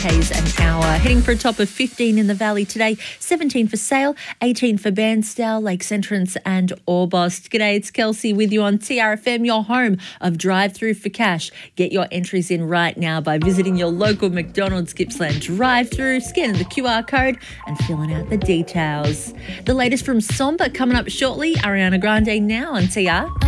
k's an hour. Heading for a top of 15 in the Valley today, 17 for Sale, 18 for Bairnsdale, Lakes Entrance and Orbost. G'day, it's Kelsey with you on TRFM, your home of drive-through for cash. Get your entries in right now by visiting your local McDonald's Gippsland drive-through, scanning the QR code and filling out the details. The latest from Somber coming up shortly. Ariana Grande now on TR.